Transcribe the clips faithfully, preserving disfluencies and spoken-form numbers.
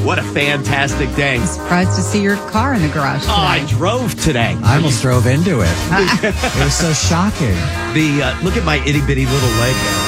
What a fantastic day. Surprised to see your car in the garage today. Oh, I drove today. I almost drove into it. It was so shocking. The uh, look at my itty bitty little leg now.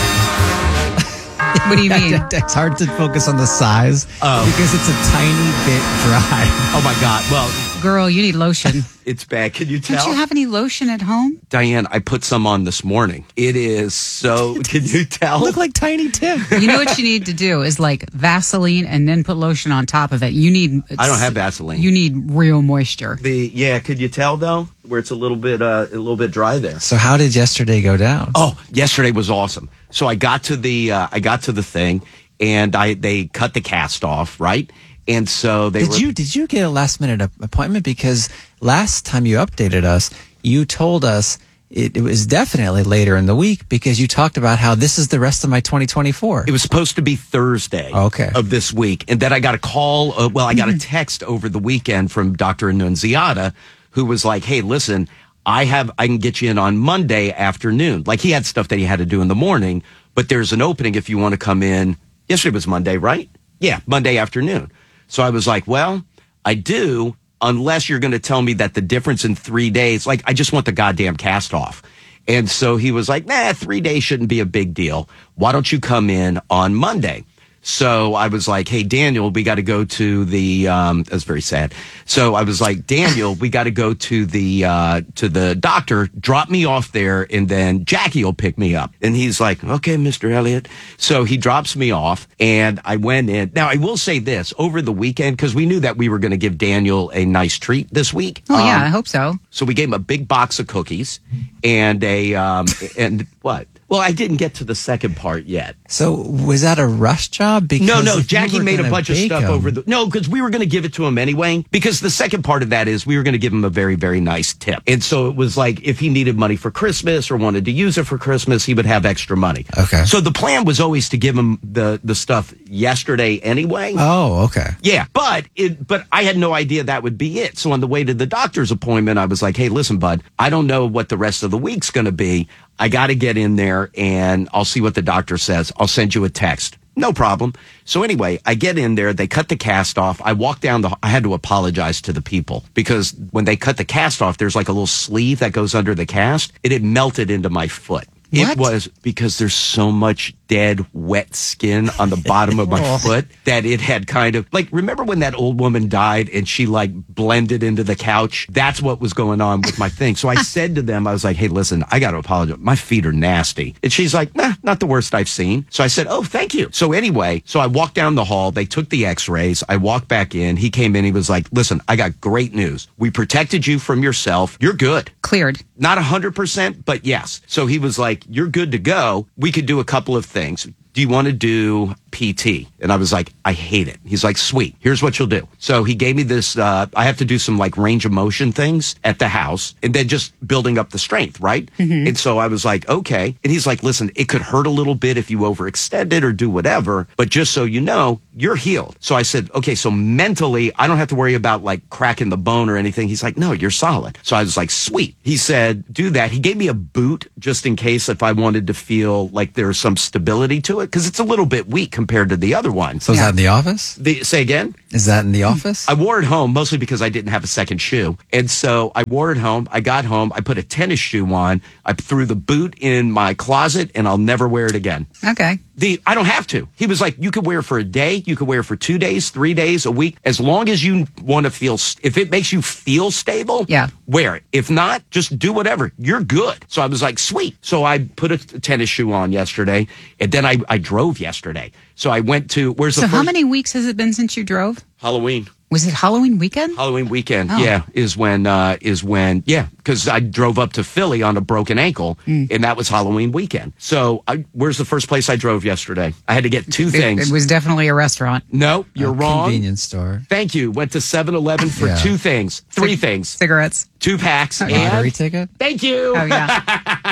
What do you mean? It's hard to focus on the size Oh. because it's a tiny bit dry. Oh my God. Well, Girl, you need lotion. it's bad. Can you tell? Don't you have any lotion at home? Diane, I put some on this morning. It is so. Can you tell? Look like Tiny Tim. You know what you need to do is like Vaseline and then put lotion on top of it. You need. I don't have Vaseline. You need real moisture. The yeah. Could you tell though where it's a little bit uh, a little bit dry there? So how did yesterday go down? Oh, yesterday was awesome. So I got to the uh, I got to the thing, and I they cut the cast off, right? And so they Did were, you did you get a last minute appointment? Because last time you updated us, you told us it, it was definitely later in the week because you talked about how this is the rest of my twenty twenty-four. It was supposed to be Thursday Okay. of this week. And then I got a call. Uh, well, I got a text over the weekend from Doctor Annunziata, who was like, hey, listen, I have I can get you in on Monday afternoon. Like he had stuff that he had to do in the morning, but there's an opening if you want to come in. Yesterday was Monday, right? Yeah, Monday afternoon. So I was like, well, I do, unless you're going to tell me that the difference in three days, like, I just want the goddamn cast off. And so he was like, nah, three days shouldn't be a big deal. Why don't you come in on Monday? So I was like, hey, Daniel, we got to go to the, um, that was very sad. So I was like, Daniel, we got to go to the, uh, to the doctor, drop me off there, and then Jackie will pick me up. And he's like, okay, Mister Elliott. So he drops me off, and I went in. Now, I will say this, over the weekend, because we knew that we were going to give Daniel a nice treat this week. Oh, yeah, Um, I hope so. So we gave him a big box of cookies and a, um, and what? Well, I didn't get to the second part yet. So was that a rush job? Because No, no, if you Jackie were made a gonna bunch of bake stuff them- over the... No, because we were going to give it to him anyway. Because the second part of that is we were going to give him a very, very nice tip. And so it was like if he needed money for Christmas or wanted to use it for Christmas, he would have extra money. Okay. So the plan was always to give him the, the stuff yesterday anyway. Oh, okay. Yeah, but it, but I had no idea that would be it. So on the way to the doctor's appointment, I was like, hey, listen, bud, I don't know what the rest of the week's going to be. I got to get in there and I'll see what the doctor says. I'll send you a text. No problem. So anyway, I get in there. They cut the cast off. I walk down the, I had to apologize to the people because when they cut the cast off, there's like a little sleeve that goes under the cast. It had melted into my foot. What? It was because there's so much dead, wet skin on the bottom of my foot that it had kind of like, remember when that old woman died and she like blended into the couch? That's what was going on with my thing. So I said to them, I was like, hey, listen, I got to apologize. My feet are nasty. And she's like, nah, not the worst I've seen. So I said, oh, thank you. So anyway, so I walked down the hall. They took the x-rays. I walked back in. He came in. He was like, listen, I got great news. We protected you from yourself. You're good. Cleared. Not one hundred percent, but yes. So he was like, you're good to go. We could do a couple of things. Do you want to do P T? And I was like, I hate it. He's like, sweet. Here's what you'll do. So he gave me this, uh, I have to do some like range of motion things at the house and then just building up the strength, right? Mm-hmm. And so I was like, okay. And he's like, listen, it could hurt a little bit if you overextend it or do whatever, but just so you know, you're healed. So I said, okay, so mentally, I don't have to worry about like cracking the bone or anything. He's like, no, you're solid. So I was like, sweet. He said, do that. He gave me a boot just in case if I wanted to feel like there's some stability to it, because it's a little bit weak compared to the other one. So is that in the office? The, say again? Is that in the office? I wore it home mostly because I didn't have a second shoe. And so I wore it home. I got home. I put a tennis shoe on. I threw the boot in my closet and I'll never wear it again. Okay. The I don't have to. He was like, you could wear it for a day. You could wear it for two days, three days, a week. As long as you want to feel, if it makes you feel stable, yeah, wear it. If not, just do whatever. You're good. So I was like, sweet. So I put a tennis shoe on yesterday and then I, I drove yesterday. So I went to, where's the So first? how many weeks has it been since you drove? Halloween. Was it Halloween weekend? Halloween weekend, oh. yeah, is when, uh, is when, yeah, because I drove up to Philly on a broken ankle, mm. and that was Halloween weekend. So, I, where's the first place I drove yesterday? I had to get two it, things. It was definitely a restaurant. No, you're a wrong. Convenience store. Thank you. Went to seven eleven for yeah. two things, three Cig- things. Cigarettes. Two packs. A and lottery ticket? Thank you. Oh, yeah.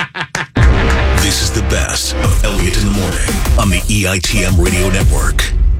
This is the best of Elliott in the Morning on the E I T M Radio Network.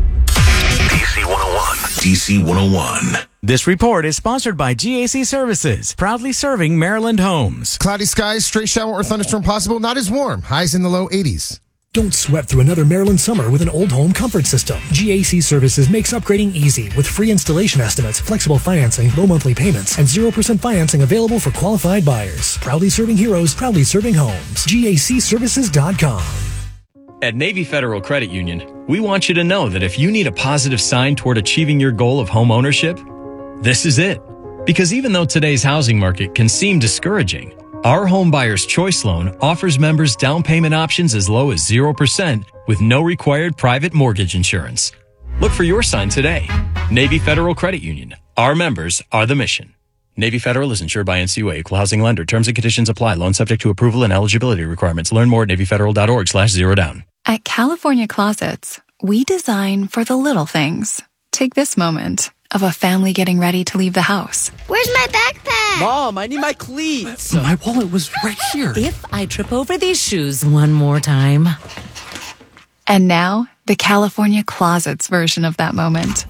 D C one oh one. D C one oh one. This report is sponsored by G A C Services, proudly serving Maryland homes. Cloudy skies, straight shower or thunderstorm possible. Not as warm. Highs in the low eighties. Don't sweat through another Maryland summer with an old home comfort system. G A C Services makes upgrading easy with free installation estimates, flexible financing, low monthly payments, and zero percent financing available for qualified buyers. Proudly serving heroes, proudly serving homes. G A C services dot com. At Navy Federal Credit Union, we want you to know that if you need a positive sign toward achieving your goal of home ownership, this is it. Because even though today's housing market can seem discouraging, our Home Buyer's Choice Loan offers members down payment options as low as zero percent with no required private mortgage insurance. Look for your sign today. Navy Federal Credit Union. Our members are the mission. Navy Federal is insured by N C U A, equal housing lender. Terms and conditions apply. Loan subject to approval and eligibility requirements. Learn more at navy federal dot org slash zero down. At California Closets, we design for the little things. Take this moment of a family getting ready to leave the house. Where's my backpack? Mom, I need my cleats. My wallet was right here. If I trip over these shoes one more time. And now, the California Closets version of that moment.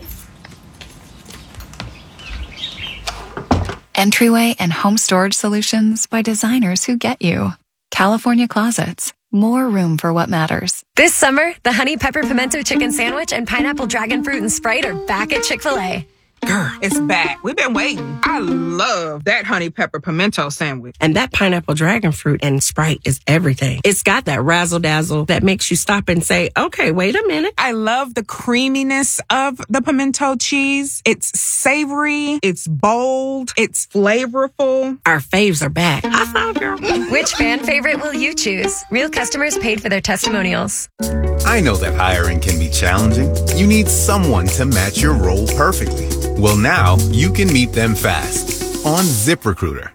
Entryway and home storage solutions by designers who get you. California Closets. More room for what matters. This summer, the Honey Pepper Pimento Chicken Sandwich and Pineapple Dragon Fruit and Sprite are back at Chick-fil-A. Girl, it's back. We've been waiting. I love that Honey Pepper Pimento Sandwich. And that Pineapple Dragon Fruit and Sprite is everything. It's got that razzle-dazzle that makes you stop and say, okay, wait a minute. I love the creaminess of the pimento cheese. It's savory. It's bold. It's flavorful. Our faves are back. I found girl. Which fan favorite will you choose? Real customers paid for their testimonials. I know that hiring can be challenging. You need someone to match your role perfectly. Well, now you can meet them fast on ZipRecruiter.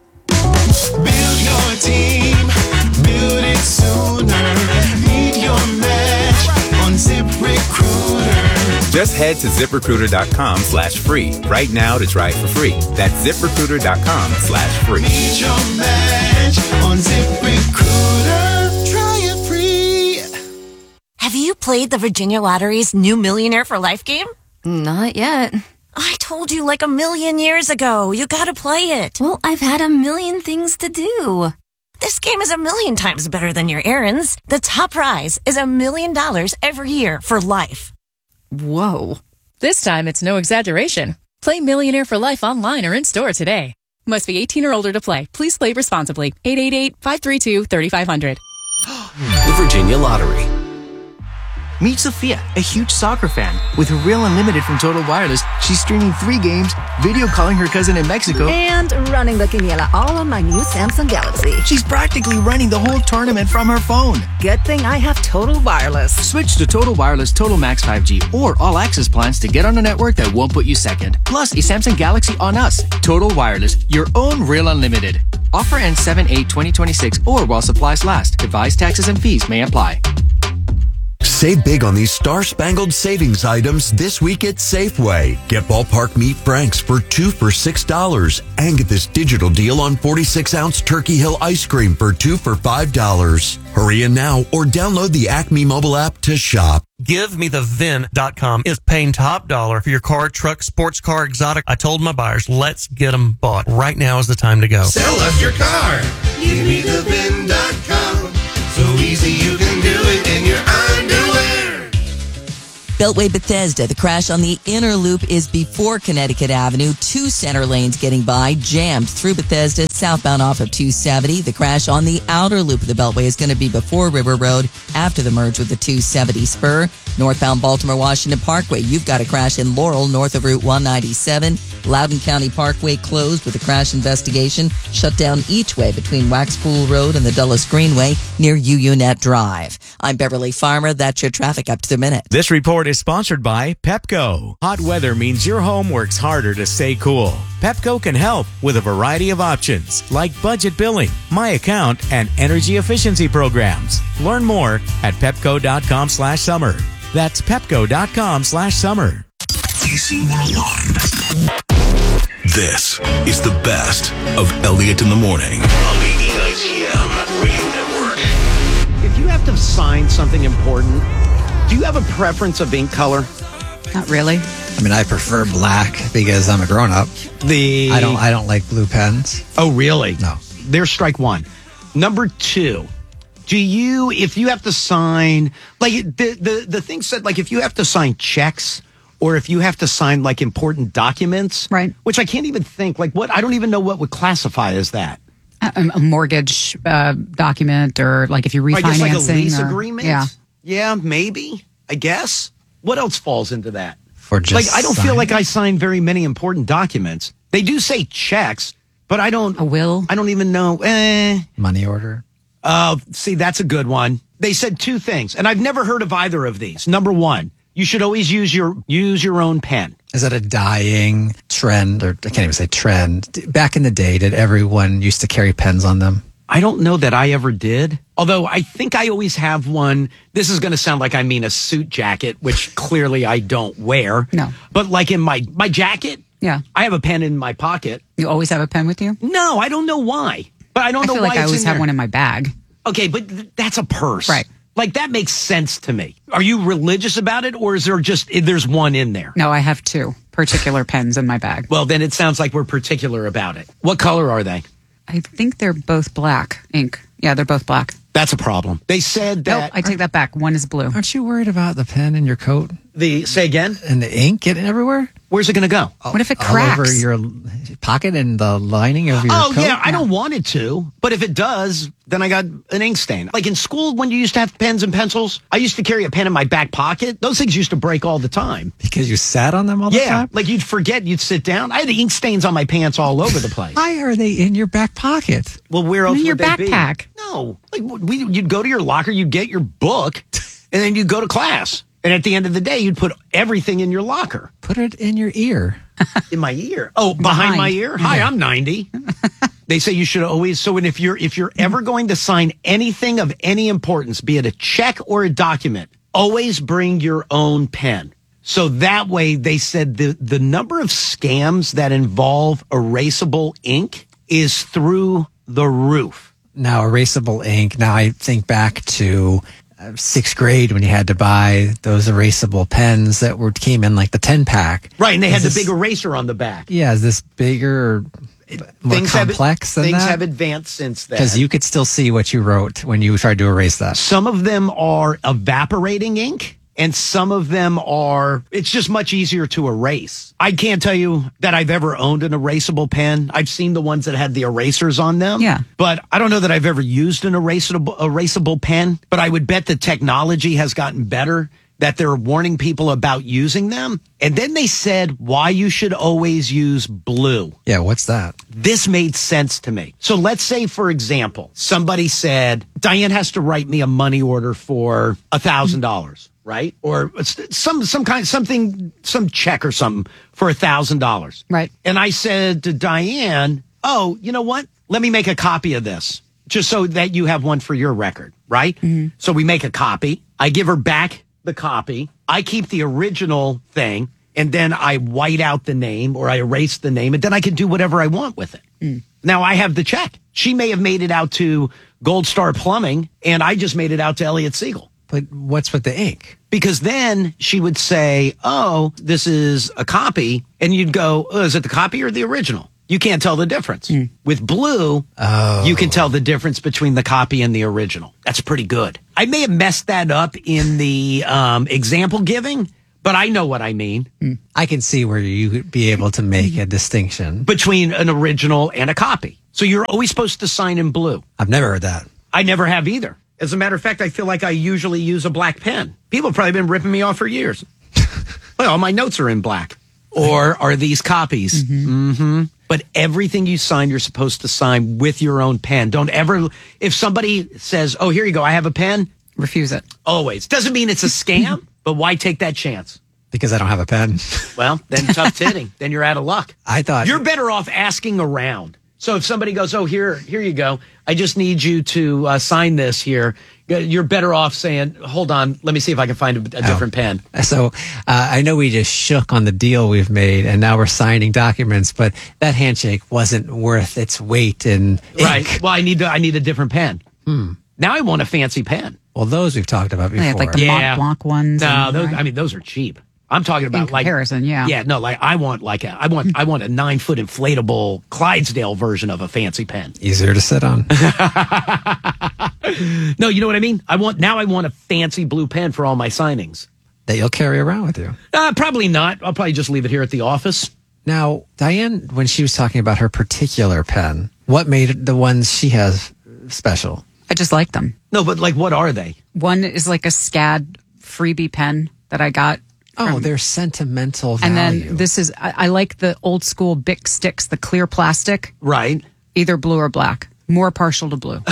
Build your team, build it sooner. Meet your match on ZipRecruiter. Just head to ZipRecruiter.com slash free right now to try it for free. That's ZipRecruiter.com slash free. Meet your match on ZipRecruiter. Try it free. Have you played the Virginia Lottery's new Millionaire for Life game? Not yet. I told you like a million years ago. You gotta play it. Well, I've had a million things to do. This game is a million times better than your errands. The top prize is a million dollars every year for life. Whoa. This time it's no exaggeration. Play Millionaire for Life online or in store today. Must be eighteen or older to play. Please play responsibly. eight eight eight, five three two, three five zero zero. The Virginia Lottery. Meet Sophia, a huge soccer fan. With her Real Unlimited from Total Wireless, she's streaming three games, video calling her cousin in Mexico, and running the quiniela all on my new Samsung Galaxy. She's practically running the whole tournament from her phone. Good thing I have Total Wireless. Switch to Total Wireless Total Max five G or All Access plans to get on a network that won't put you second. Plus, a Samsung Galaxy on us. Total Wireless, your own Real Unlimited. Offer ends seven eight twenty twenty-six or while supplies last. Advised taxes and fees may apply. Save big on these star-spangled savings items this week at Safeway. Get Ballpark Meat Franks for two for six dollars. And get this digital deal on forty-six ounce Turkey Hill ice cream for two for five dollars. Hurry in now or download the Acme mobile app to shop. Give Me The V I N dot com is paying top dollar for your car, truck, sports car, exotic. I told my buyers, let's get them bought. Right now is the time to go. Sell us your car. Give Me The V I N dot com. So easy you can do it in your underwear. Beltway Bethesda. The crash on the inner loop is before Connecticut Avenue. Two center lanes getting by, jammed through Bethesda, southbound off of two seventy. The crash on the outer loop of the Beltway is going to be before River Road, after the merge with the two seventy spur. Northbound Baltimore-Washington Parkway. You've got a crash in Laurel, north of Route one ninety-seven. Loudoun County Parkway closed with a crash investigation. Shut down each way between Waxpool Road and the Dulles Greenway near U U Net Drive. I'm Beverly Farmer. That's your traffic up to the minute. This report is sponsored by Pepco. Hot weather means your home works harder to stay cool. Pepco can help with a variety of options like budget billing, My Account, and energy efficiency programs. Learn more at pepco.com slash summer. That's pepco.com slash summer. D C one oh one. This is the best of Elliot in the Morning on the E I T M Radio Network. If you have to sign something important, do you have a preference of ink color? Not really. I mean, I prefer black because I'm a grown-up. The I don't. I don't like blue pens. Oh, really? No. There's strike one. Number two, Do you, if you have to sign, like the, the, the thing said, like if you have to sign checks or if you have to sign like important documents, right? Which I can't even think, like what, I don't even know what would classify as that. A, a mortgage uh, document or like if you're refinancing. I guess like a lease or, agreement? Yeah. Yeah, maybe, I guess. What else falls into that? For just like, I don't feel signing? like I sign very many important documents. They do say checks, but I don't. A will? I don't even know. Eh. Money order. Uh, see, that's a good one. They said two things, and I've never heard of either of these. Number one, you should always use your use your own pen. Is that a dying trend, or I can't even say trend? Back in the day, did everyone used to carry pens on them? I don't know that I ever did. Although I think I always have one. This is going to sound like I mean a suit jacket, which clearly I don't wear. No. But like in my, my jacket, yeah, I have a pen in my pocket. You always have a pen with you? No, I don't know why. But I don't I know feel why like I it's always in have there. one in my bag. Okay, but th- that's a purse. Right. Like that makes sense to me. Are you religious about it, or is there just, there's one in there? No, I have two particular pens in my bag. Well, then it sounds like we're particular about it. What color are they? I think they're both black ink. Yeah, they're both black. That's a problem. They said that. Nope, I take that back. One is blue. Aren't you worried about the pen in your coat? The say again? And the ink getting everywhere? Where's it going to go? What if it All cracks? over your pocket and the lining of your oh, coat? yeah, I don't want it to. But if it does, then I got an ink stain. Like in school, when you used to have pens and pencils, I used to carry a pen in my back pocket. Those things used to break all the time. Because you sat on them all the yeah, time? like you'd forget, you'd sit down. I had ink stains on my pants all over the place. Why are they in your back pocket? Well, where else in your would they be? backpack. No, like we, you'd go to your locker, you'd get your book, and then you'd go to class. And at the end of the day, you'd put everything in your locker. Put it in your ear. In my ear. Oh, behind, Behind. my ear? Hi, I'm ninety. They say you should always, so when if you're if you're ever going to sign anything of any importance, be it a check or a document, always bring your own pen. So that way, they said the, the number of scams that involve erasable ink is through the roof. Now, erasable ink. Now, I think back to uh, sixth grade when you had to buy those erasable pens that were came in like the ten pack. Right, and they Is had this, the big eraser on the back. Yeah, is this bigger or more things complex have, than things that? have advanced since then. Because you could still see what you wrote when you tried to erase that. Some of them are evaporating ink, and some of them are, it's just much easier to erase. I can't tell you that I've ever owned an erasable pen. I've seen the ones that had the erasers on them. Yeah. But I don't know that I've ever used an erasable, erasable pen, but I would bet the technology has gotten better, that they're warning people about using them. And then they said why you should always use blue. Yeah, what's that? This made sense to me. So let's say, for example, somebody said, Diane has to write me a money order for a thousand dollars, right? Or some, some kind, something, some check or something for a thousand dollars. Right. And I said to Diane, oh, you know what? Let me make a copy of this just so that you have one for your record, right? Mm-hmm. So we make a copy. I give her back the copy. I keep the original thing, and then I white out the name or I erase the name, and then I can do whatever I want with it. Mm. Now I have the check. She may have made it out to Gold Star Plumbing, and I just made it out to Elliot Siegel. But what's with the ink? Because then she would say, oh, this is a copy. And you'd go, oh, is it the copy or the original? You can't tell the difference. Mm. With blue, oh. you can tell the difference between the copy and the original. That's pretty good. I may have messed that up in the um, example giving, but I know what I mean. Mm. I can see where you would be able to make a distinction between an original and a copy. So you're always supposed to sign in blue. I've never heard that. I never have either. As a matter of fact, I feel like I usually use a black pen. People have probably been ripping me off for years. Well, all my notes are in black. Or are these copies? Mm-hmm. Mm-hmm. But everything you sign, you're supposed to sign with your own pen. Don't ever, if somebody says, oh, here you go, I have a pen. Refuse it. Always. Doesn't mean it's a scam, but why take that chance? Because I don't have a pen. Well, then tough titting. Then you're out of luck. I thought. You're better off asking around. So if somebody goes, oh, here, here you go. I just need you to uh, sign this here. You're better off saying, hold on, let me see if I can find a, a different oh. pen. So uh, I know we just shook on the deal we've made, and now we're signing documents, but that handshake wasn't worth its weight in ink. Right. Well, I need to, I need a different pen. Hmm. Now I want a fancy pen. Well, those we've talked about before. Yeah, like the yeah. Mont Blanc ones. No, and, those, right? I mean, those are cheap. I'm talking about In like comparison, yeah. yeah, no, like I want like a, I want, I want a nine foot inflatable Clydesdale version of a fancy pen. Easier to sit on. No, you know what I mean? I want, now I want a fancy blue pen for all my signings. That you'll carry around with you. Uh, probably not. I'll probably just leave it here at the office. Now, Diane, when she was talking about her particular pen, what made the ones she has special? I just like them. No, but like, what are they? One is like a SCAD freebie pen that I got. Oh, from- they're sentimental value. And then this is, I, I like the old school Bic sticks, the clear plastic. Right. Either blue or black. More partial to blue.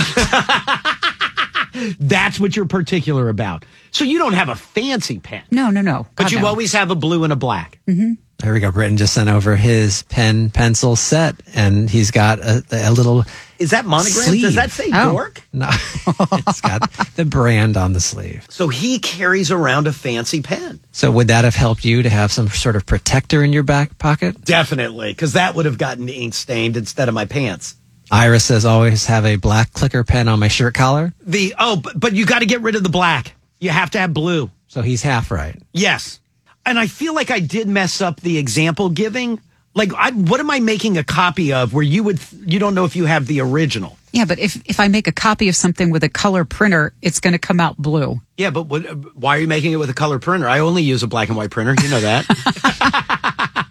That's what you're particular about. So you don't have a fancy pen. No, no, no. But God, you no. always have a blue and a black. Mm-hmm. There we go. Britton just sent over his pen pencil set, and he's got a, a little. Is that monogram? sleeve. Does that say Oh. dork? No, it's got the brand on the sleeve. So he carries around a fancy pen. So would that have helped you to have some sort of protector in your back pocket? Definitely, because that would have gotten ink stained instead of my pants. Iris says always have a black clicker pen on my shirt collar. The oh, but, but you got to get rid of the black. You have to have blue. So he's half right. Yes. And I feel like I did mess up the example giving. Like, I, what am I making a copy of where you would, you don't know if you have the original? Yeah, but if, if I make a copy of something with a color printer, it's going to come out blue. Yeah, but what, why are you making it with a color printer? I only use a black and white printer. You know that.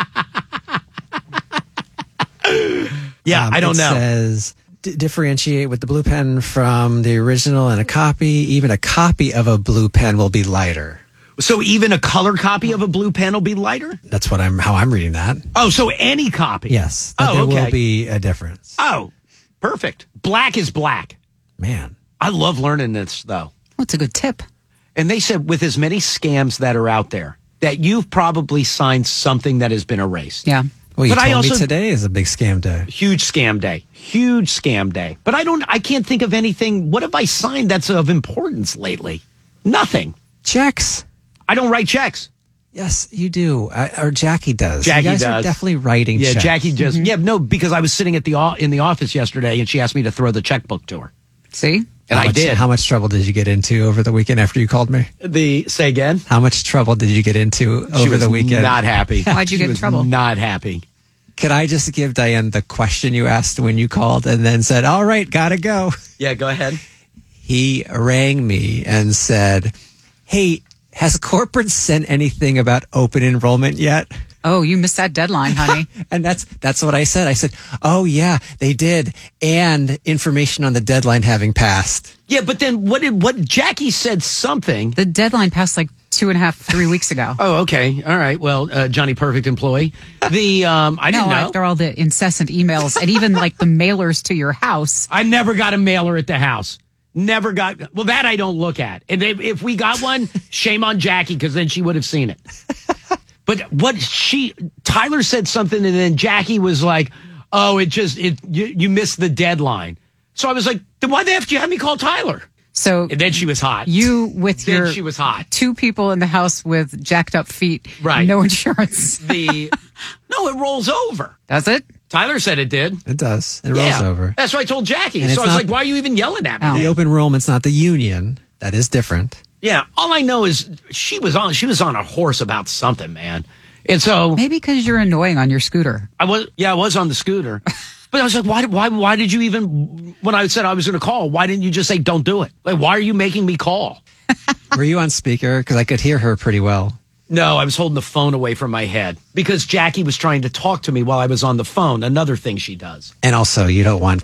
Yeah, Um, I don't it know. Says d- differentiate with the blue pen from the original and a copy. Even a copy of a blue pen will be lighter. So even a color copy of a blue pen will be lighter? That's what I'm how I'm reading that. Oh, so any copy? Yes. But Oh, there okay. will be a difference. Oh, perfect. Black is black. Man. I love learning this, though. What's a good tip? And they said with as many scams that are out there, that you've probably signed something that has been erased. Yeah. Well, you But told I also- me today is a big scam day. Huge scam day. Huge scam day. But I don't, I can't think of anything. What have I signed that's of importance lately? Nothing. Checks. I don't write checks. Yes, you do. I, or Jackie does. Jackie you guys does. are definitely writing Yeah, checks. Jackie just, yeah, no, because I was sitting at the o- in the office yesterday and she asked me to throw the checkbook to her. See? And how I much, did. How much trouble did you get into over the weekend after you called me? The, say again? How much trouble did you get into She over was the weekend? not happy. Why'd you She get in was trouble? Not happy. Could I just give Diane the question you asked when you called and then said, all right, gotta go? Yeah, go ahead. He rang me and said, hey, has corporate sent anything about open enrollment yet? Oh, you missed that deadline, honey. And that's that's what I said. I said, oh, yeah, they did. And information on the deadline having passed. Yeah, but then what did, what, Jackie said something. The deadline passed like two and a half, three weeks ago. Oh, okay. All right. Well, uh, Johnny Perfect employee. The, um, I didn't no, know. after all the incessant emails and even like the mailers to your house. I never got a mailer at the house. Never got, well, that I don't look at. And if, if we got one, shame on Jackie, because then she would have seen it. But what she, Tyler said something, and then Jackie was like, oh, it just, it you, you missed the deadline. So I was like, then why the F did you have me call Tyler? So And then she was hot. you with Then your she was hot. two people in the house with jacked up feet, Right. no insurance. The, no, it rolls over. Does it? Tyler said it did. It does. It rolls Yeah. over. That's what I told Jackie. And So it's I was not- like, why are you even yelling at me? Oh. The open enrollment's not the union. That is different. Yeah, all I know is she was on she was on a horse about something, man. And so Maybe because you're annoying on your scooter. I was yeah, I was on the scooter. But I was like, why why why did you even when I said I was gonna call, why didn't you just say don't do it? Like, why are you making me call? Were you on speaker? Because I could hear her pretty well. No, I was holding the phone away from my head because Jackie was trying to talk to me while I was on the phone. Another thing she does. And also, you don't want